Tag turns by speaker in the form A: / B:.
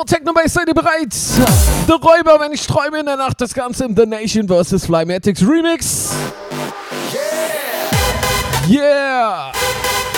A: Techno-Bass, seid ihr bereit? The Räuber, wenn ich träume in der Nacht, das Ganze im The Nation vs. Flymatics Remix. Yeah!